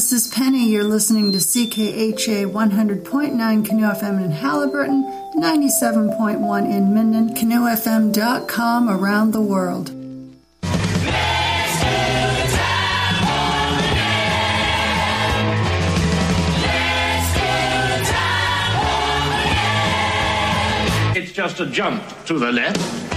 this is Penny. You're listening to CKHA 100.9 Canoe FM in Haliburton, 97.1 in Minden, canoefm.com around the world. It's just a jump to the left.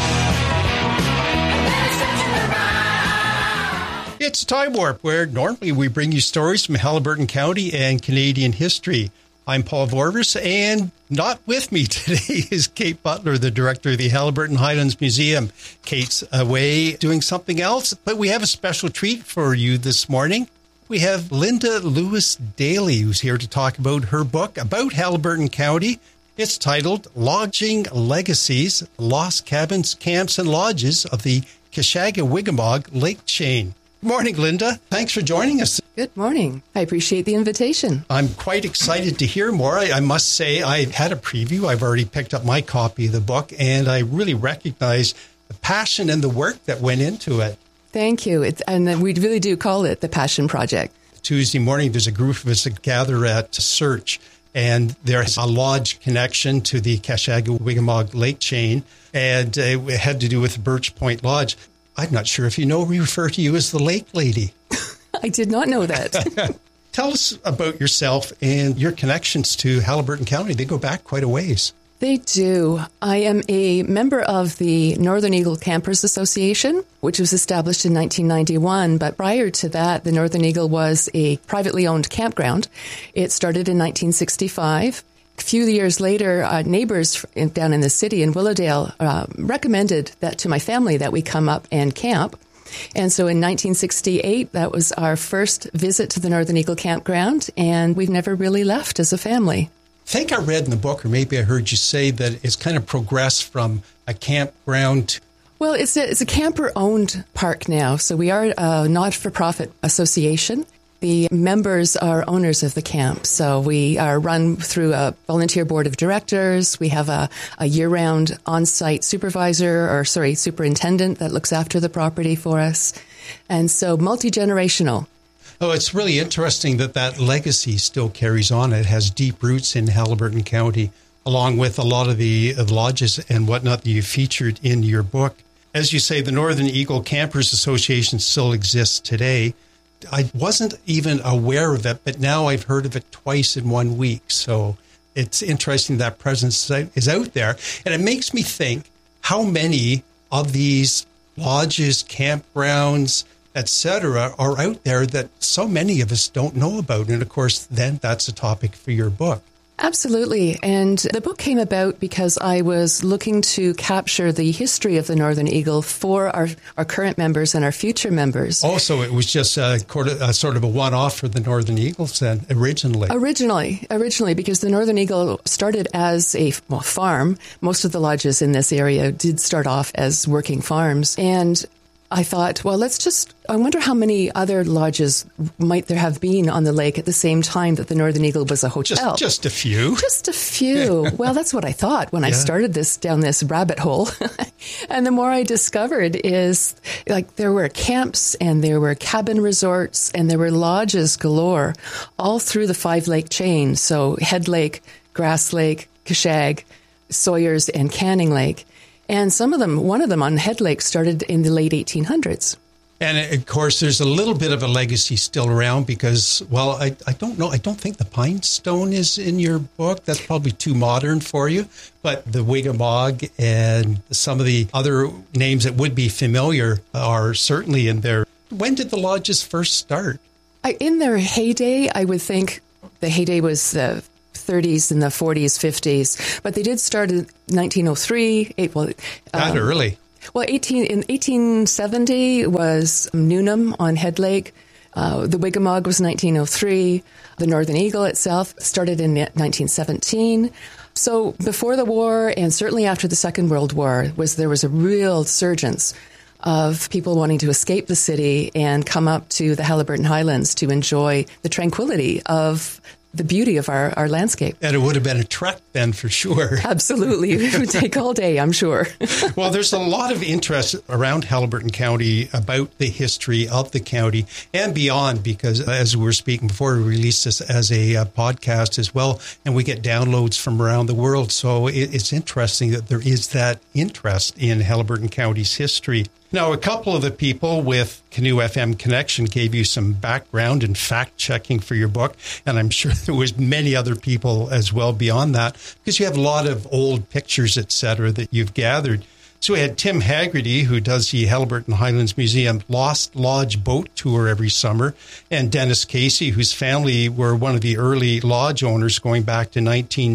It's Time Warp, where normally we bring you stories from Haliburton County and Canadian history. I'm Paul Vorvis, and not with me today is Kate Butler, the director of the Haliburton Highlands Museum. Kate's away doing something else, but we have a special treat for you this morning. We have Linda Lewis Daly, who's here to talk about her book about Haliburton County. It's titled Lodging Legacies, Lost Cabins, Camps, and Lodges of the Kashaga-Wigamog Lake Chain. Good morning, Linda. Thanks for joining us. Good morning. I appreciate the invitation. I'm quite excited to hear more. I must say I had a preview. I've already picked up my copy of the book, and I really recognize the passion and the work that went into it. Thank you. And we really do call it the Passion Project. Tuesday morning, there's a group of us that gather at Search, and there's a lodge connection to the Kashaga-Wigamog Lake Chain, and it had to do with Birch Point Lodge. I'm not sure if you know, we refer to you as the Lake Lady. I did not know that. Tell us about yourself and your connections to Haliburton County. They go back quite a ways. They do. I am a member of the Northern Eagle Campers Association, which was established in 1991. But prior to that, the Northern Eagle was a privately owned campground. It started in 1965. A few years later, neighbors down in the city in Willowdale recommended that to my family that we come up and camp. And so in 1968, that was our first visit to the Northern Eagle Campground, and we've never really left as a family. I think I read in the book, or maybe I heard you say, that it's kind of progressed from a campground. Well, it's a camper-owned park now, so we are a not-for-profit association. The members are owners of the camp, so we are run through a volunteer board of directors. We have a year-round on-site superintendent that looks after the property for us, and so multi-generational. Oh, it's really interesting that legacy still carries on. It has deep roots in Haliburton County, along with a lot of the lodges and whatnot that you featured in your book. As you say, the Northern Eagle Campers Association still exists today. I wasn't even aware of it, but now I've heard of it twice in 1 week. So it's interesting that presence is out there. And it makes me think how many of these lodges, campgrounds, etc., are out there that so many of us don't know about. And of course, then that's a topic for your book. Absolutely. And the book came about because I was looking to capture the history of the Northern Eagle for our current members and our future members. Also, it was just sort of a one-off for the Northern Eagles then, originally. Originally, because the Northern Eagle started as a farm. Most of the lodges in this area did start off as working farms. And I thought, well, I wonder how many other lodges might there have been on the lake at the same time that the Northern Eagle was a hotel. Just a few. Just a few. Well, that's what I thought when I started down this rabbit hole. And the more I discovered is there were camps and there were cabin resorts and there were lodges galore all through the 5-lake chain. So Head Lake, Grass Lake, Kashag, Sawyers, and Canning Lake. And one of them on Head Lake started in the late 1800s. And of course, there's a little bit of a legacy still around because, well, I don't know. I don't think the Pine Stone is in your book. That's probably too modern for you. But the Wigamog and some of the other names that would be familiar are certainly in there. When did the lodges first start? In their heyday, I would think the heyday was the 30s and the 40s, 50s, but they did start in 1903. That early. Well, in 1870 was Newnham on Head Lake. The Wigamog was 1903. The Northern Eagle itself started in 1917. So before the war, and certainly after the Second World War, there was a real surgence of people wanting to escape the city and come up to the Haliburton Highlands to enjoy the tranquility of the beauty of our landscape. And it would have been a trek then for sure. Absolutely. It would take all day, I'm sure. Well, there's a lot of interest around Haliburton County about the history of the county and beyond, because as we were speaking before, we released this as a podcast as well, and we get downloads from around the world. So it's interesting that there is that interest in Haliburton County's history. Now, a couple of the people with Canoe FM Connection gave you some background and fact-checking for your book, and I'm sure there was many other people as well beyond that, because you have a lot of old pictures, etc., that you've gathered. So we had Tim Haggerty, who does the Haliburton Highlands Museum Lost Lodge boat tour every summer, and Dennis Casey, whose family were one of the early lodge owners going back to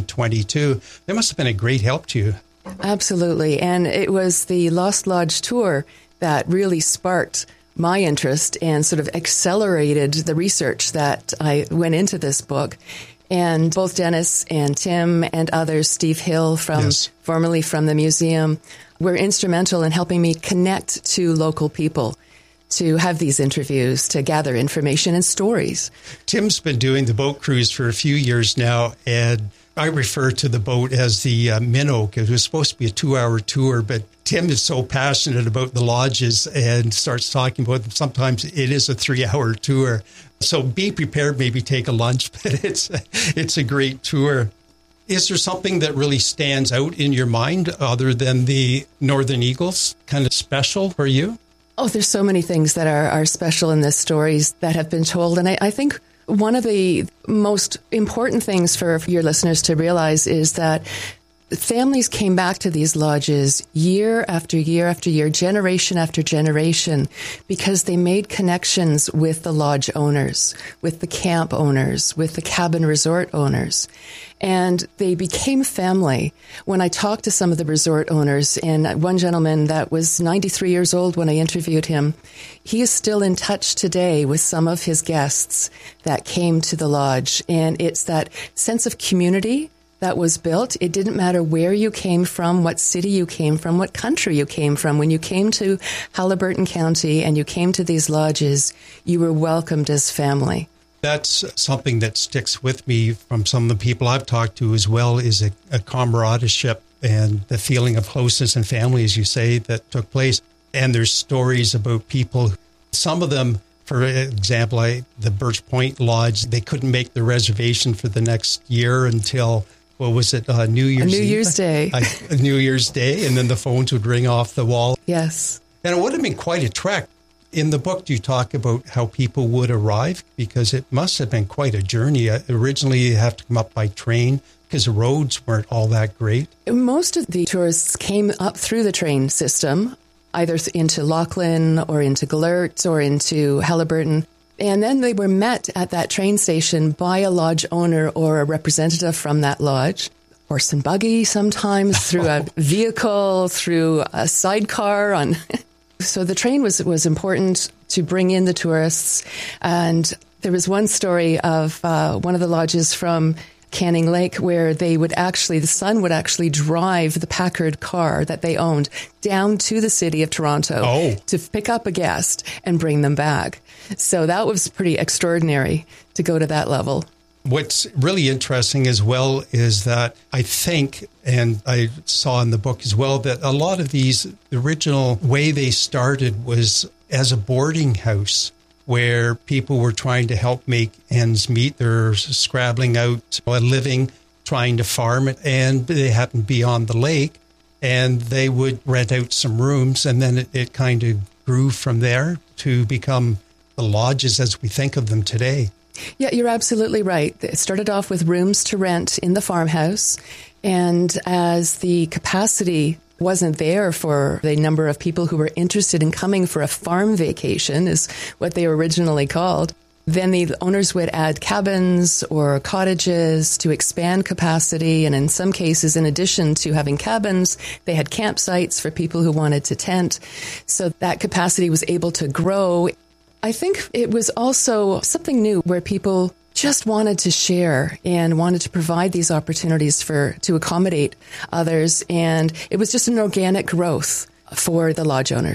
1922. They must have been a great help to you. Absolutely. And it was the Lost Lodge tour that really sparked my interest and sort of accelerated the research that I went into this book. And both Dennis and Tim and others, Steve Hill, formerly from the museum, were instrumental in helping me connect to local people, to have these interviews, to gather information and stories. Tim's been doing the boat cruise for a few years now, and I refer to the boat as the Minnow. It was supposed to be a 2-hour tour, but Tim is so passionate about the lodges and starts talking about them. Sometimes it is a 3-hour tour. So be prepared, maybe take a lunch, but it's a great tour. Is there something that really stands out in your mind other than the Northern Eagles, kind of special for you? Oh, there's so many things that are special in the stories that have been told. And I think one of the most important things for your listeners to realize is that families came back to these lodges year after year after year, generation after generation, because they made connections with the lodge owners, with the camp owners, with the cabin resort owners. And they became family. When I talked to some of the resort owners, and one gentleman that was 93 years old when I interviewed him, he is still in touch today with some of his guests that came to the lodge. And it's that sense of community that was built. It didn't matter where you came from, what city you came from, what country you came from. When you came to Haliburton County and you came to these lodges, you were welcomed as family. That's something that sticks with me from some of the people I've talked to as well, is a camaraderie and the feeling of closeness and family, as you say, that took place. And there's stories about people, some of them, for example, the Birch Point Lodge, they couldn't make the reservation for the next year until, what was it, New Year's Day. New Year's Day, and then the phones would ring off the wall. Yes. And it would have been quite a trek. In the book, do you talk about how people would arrive? Because it must have been quite a journey. Originally, you have to come up by train because the roads weren't all that great. Most of the tourists came up through the train system, either into Lachlan or into Gellert or into Haliburton. And then they were met at that train station by a lodge owner or a representative from that lodge. Horse and buggy sometimes, through a vehicle, through a sidecar on... So the train was important to bring in the tourists. And there was one story of one of the lodges from Canning Lake where the son would actually drive the Packard car that they owned down to the city of Toronto to pick up a guest and bring them back. So that was pretty extraordinary to go to that level. What's really interesting as well is that I think, and I saw in the book as well, that a lot of these, the original way they started was as a boarding house where people were trying to help make ends meet. They're scrabbling out a living, trying to farm it, and they happened to be on the lake, and they would rent out some rooms, and then it kind of grew from there to become the lodges as we think of them today. Yeah, you're absolutely right. It started off with rooms to rent in the farmhouse. And as the capacity wasn't there for the number of people who were interested in coming for a farm vacation, is what they were originally called, then the owners would add cabins or cottages to expand capacity. And in some cases, in addition to having cabins, they had campsites for people who wanted to tent. So that capacity was able to grow. I think it was also something new where people just wanted to share and wanted to provide these opportunities to accommodate others. And it was just an organic growth for the lodge owners.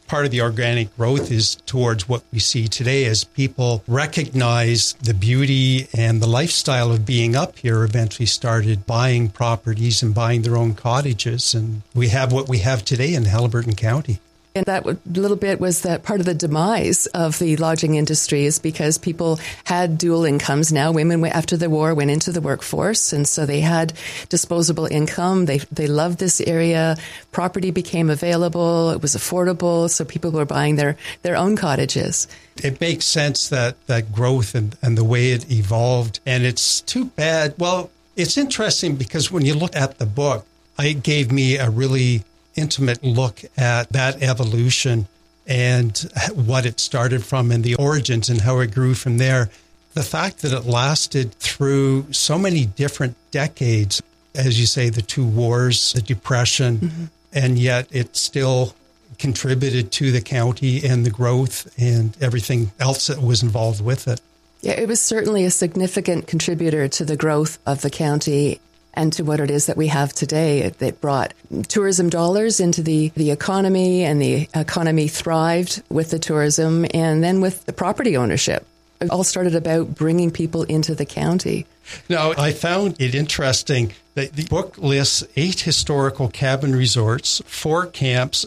part of the organic growth is towards what we see today as people recognize the beauty and the lifestyle of being up here, eventually started buying properties and buying their own cottages. And we have what we have today in Haliburton County. And that little bit was that part of the demise of the lodging industry is because people had dual incomes. Now women, after the war, went into the workforce, and so they had disposable income. They loved this area. Property became available. It was affordable, so people were buying their own cottages. It makes sense that growth and the way it evolved. And it's too bad. Well, it's interesting because when you look at the book, it gave me a really intimate look at that evolution and what it started from and the origins and how it grew from there. The fact that it lasted through so many different decades, as you say, the two wars, the Depression, and yet it still contributed to the county and the growth and everything else that was involved with it. Yeah, it was certainly a significant contributor to the growth of the county and to what it is that we have today. It brought tourism dollars into the economy, and the economy thrived with the tourism and then with the property ownership. It all started about bringing people into the county. Now, I found it interesting that the book lists 8 historical cabin resorts, 4 camps,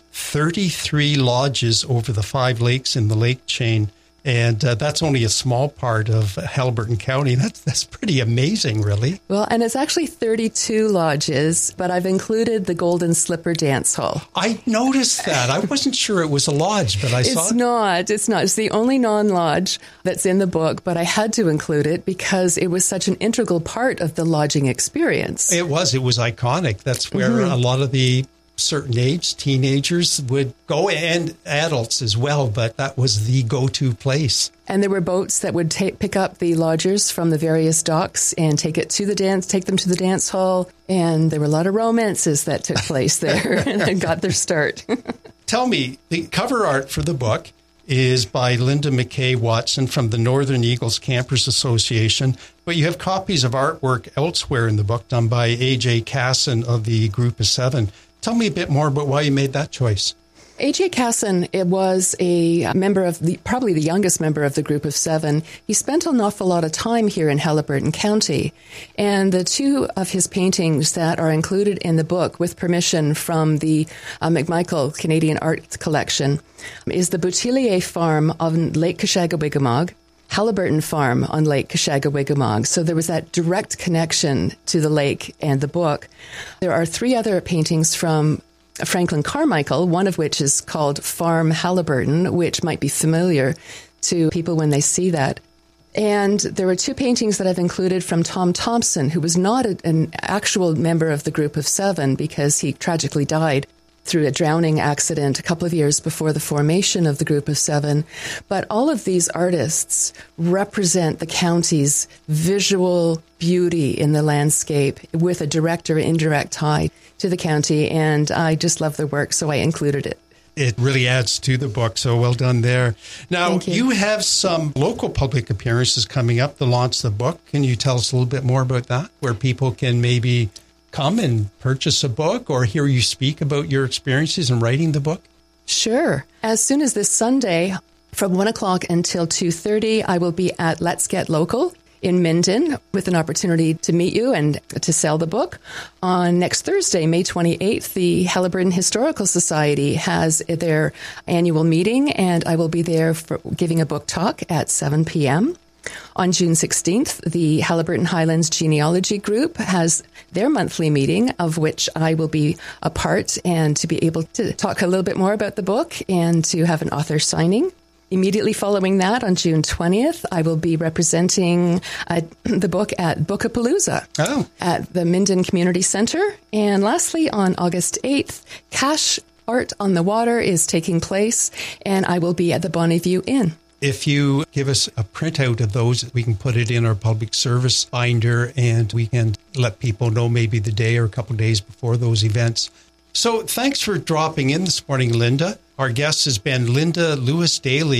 33 lodges over the 5 lakes in the lake chain. And that's only a small part of Haliburton County. That's pretty amazing, really. Well, and it's actually 32 lodges, but I've included the Golden Slipper Dance Hall. I noticed that. I wasn't sure it was a lodge, but I saw it. It's not. It's the only non-lodge that's in the book, but I had to include it because it was such an integral part of the lodging experience. It was iconic. That's where a lot of the certain age teenagers would go, and adults as well, but that was the go-to place. And there were boats that would pick up the lodgers from the various docks and take them to the dance hall. And there were a lot of romances that took place there and got their start. Tell me, the cover art for the book is by Linda McKay Watson from the Northern Eagles Campers Association, but you have copies of artwork elsewhere in the book done by A.J. Casson of the Group of Seven. Tell me a bit more about why you made that choice. A.J. Casson was a member of probably the youngest member of the Group of Seven. He spent an awful lot of time here in Haliburton County. And the 2 of his paintings that are included in the book with permission from the McMichael Canadian Art Collection is the Boutillier Farm on Lake Kashagawiggamog, Haliburton Farm on Lake Kashagawiggamog. So there was that direct connection to the lake and the book. There are 3 other paintings from Franklin Carmichael, one of which is called Farm Haliburton, which might be familiar to people when they see that. And there were 2 paintings that I've included from Tom Thompson, who was not an actual member of the Group of Seven because he tragically died through a drowning accident a couple of years before the formation of the Group of Seven. But all of these artists represent the county's visual beauty in the landscape with a direct or indirect tie to the county. And I just love their work, so I included it. It really adds to the book, so well done there. Now, you have some local public appearances coming up to launch the book. Can you tell us a little bit more about that, where people can maybe come and purchase a book or hear you speak about your experiences in writing the book? Sure. As soon as this Sunday, from 1 o'clock until 2:30, I will be at Let's Get Local in Minden with an opportunity to meet you and to sell the book. On next Thursday, May 28th, the Haliburton Historical Society has their annual meeting, and I will be there for giving a book talk at 7 p.m. On June 16th, the Haliburton Highlands Genealogy Group has their monthly meeting, of which I will be a part, and to be able to talk a little bit more about the book and to have an author signing. Immediately following that, on June 20th, I will be representing the book at Bookapalooza at the Minden Community Center. And lastly, on August 8th, Cash Art on the Water is taking place, and I will be at the Bonneview Inn. If you give us a printout of those, we can put it in our public service binder, and we can let people know maybe the day or a couple of days before those events. So thanks for dropping in this morning, Linda. Our guest has been Linda Lewis Daly.